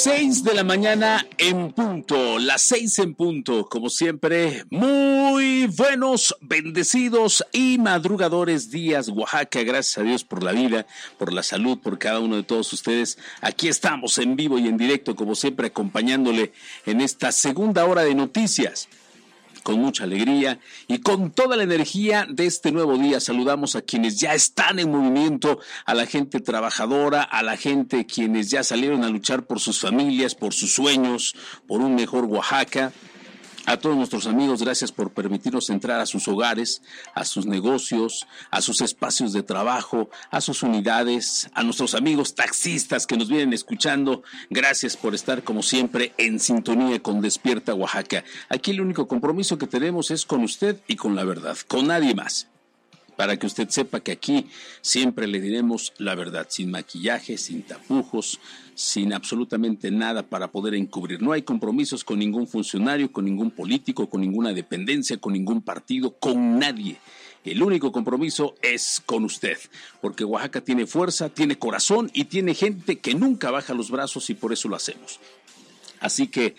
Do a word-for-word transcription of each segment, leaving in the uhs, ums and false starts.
Seis de la mañana en punto, las seis en punto, como siempre, muy buenos, bendecidos y madrugadores días, Oaxaca. Gracias a Dios por la vida, por la salud, por cada uno de todos ustedes. Aquí estamos en vivo y en directo, como siempre, acompañándole en esta segunda hora de noticias. Con mucha alegría y con toda la energía de este nuevo día, saludamos a quienes ya están en movimiento, a la gente trabajadora, a la gente quienes ya salieron a luchar por sus familias, por sus sueños, por un mejor Oaxaca. A todos nuestros amigos, gracias por permitirnos entrar a sus hogares, a sus negocios, a sus espacios de trabajo, a sus unidades, a nuestros amigos taxistas que nos vienen escuchando. Gracias por estar, como siempre, en sintonía con Despierta Oaxaca. Aquí el único compromiso que tenemos es con usted y con la verdad, con nadie más. Para que usted sepa que aquí siempre le diremos la verdad, sin maquillaje, sin tapujos, sin absolutamente nada para poder encubrir. No hay compromisos con ningún funcionario, con ningún político, con ninguna dependencia, con ningún partido, con nadie. El único compromiso es con usted, porque Oaxaca tiene fuerza, tiene corazón y tiene gente que nunca baja los brazos y por eso lo hacemos. Así que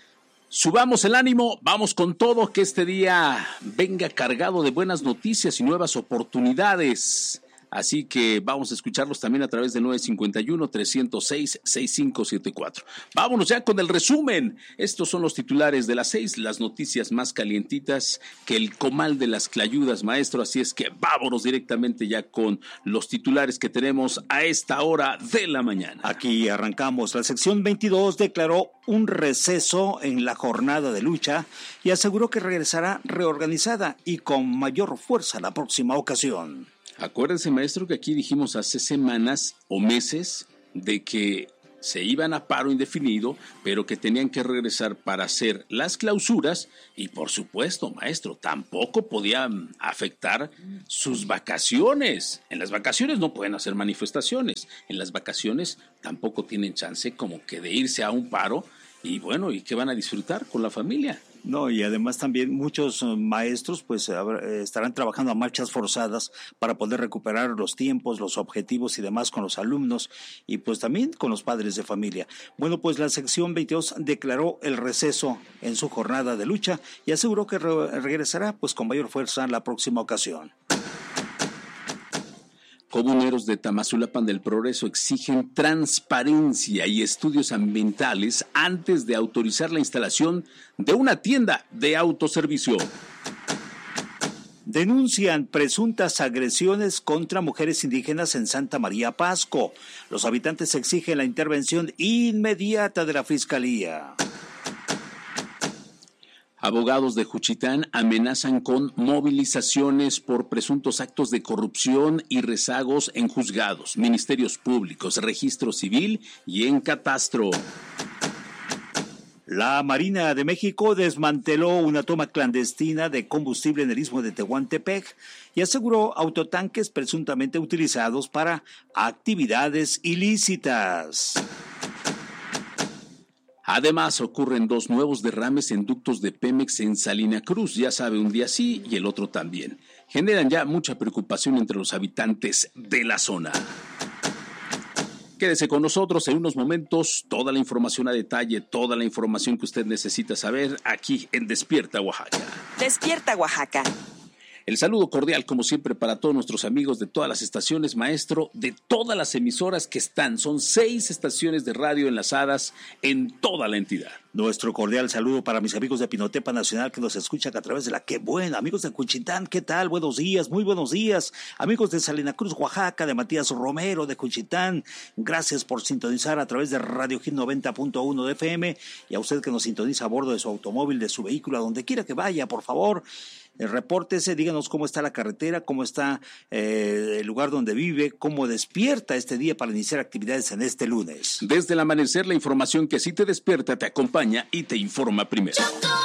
subamos el ánimo, vamos con todo, que este día venga cargado de buenas noticias y nuevas oportunidades. Así que vamos a escucharlos también a través del nueve cinco uno, tres cero seis, seis cinco siete cuatro. Vámonos ya con el resumen. Estos son los titulares de las seis, las noticias más calientitas que el comal de las clayudas, maestro. Así es que vámonos directamente ya con los titulares que tenemos a esta hora de la mañana. Aquí arrancamos. La sección veintidós declaró un receso en la jornada de lucha y aseguró que regresará reorganizada y con mayor fuerza la próxima ocasión. Acuérdense, maestro, que aquí dijimos hace semanas o meses de que se iban a paro indefinido, pero que tenían que regresar para hacer las clausuras y, por supuesto, maestro, tampoco podían afectar sus vacaciones. En las vacaciones no pueden hacer manifestaciones, en las vacaciones tampoco tienen chance como que de irse a un paro y, bueno, ¿y qué van a disfrutar con la familia? No, y además también muchos maestros pues estarán trabajando a marchas forzadas para poder recuperar los tiempos, los objetivos y demás con los alumnos y pues también con los padres de familia. Bueno, pues la sección veintidós declaró el receso en su jornada de lucha y aseguró que re- regresará pues con mayor fuerza en la próxima ocasión. Comuneros de Tamazulapan del Progreso exigen transparencia y estudios ambientales antes de autorizar la instalación de una tienda de autoservicio. Denuncian presuntas agresiones contra mujeres indígenas en Santa María Pasco. Los habitantes exigen la intervención inmediata de la Fiscalía. Abogados de Juchitán amenazan con movilizaciones por presuntos actos de corrupción y rezagos en juzgados, ministerios públicos, registro civil y en catastro. La Marina de México desmanteló una toma clandestina de combustible en el istmo de Tehuantepec y aseguró autotanques presuntamente utilizados para actividades ilícitas. Además, ocurren dos nuevos derrames en ductos de Pemex en Salina Cruz. Ya sabe, un día sí y el otro también. Generan ya mucha preocupación entre los habitantes de la zona. Quédese con nosotros en unos momentos. Toda la información a detalle, toda la información que usted necesita saber aquí en Despierta Oaxaca. Despierta Oaxaca. El saludo cordial, como siempre, para todos nuestros amigos de todas las estaciones, maestro, de todas las emisoras que están. Son seis estaciones de radio enlazadas en toda la entidad. Nuestro cordial saludo para mis amigos de Pinotepa Nacional que nos escuchan a través de la Qué Buena. Amigos de Cuchitán, ¿qué tal? Buenos días, muy buenos días. Amigos de Salina Cruz, Oaxaca, de Matías Romero, de Cuchitán, gracias por sintonizar a través de Radio Hit noventa punto uno de F M y a usted que nos sintoniza a bordo de su automóvil, de su vehículo, a donde quiera que vaya, por favor. Eh, repórtese, díganos cómo está la carretera, cómo está eh, el lugar donde vive, cómo despierta este día para iniciar actividades en este lunes. Desde el amanecer, la información que sí te despierta te acompaña y te informa primero.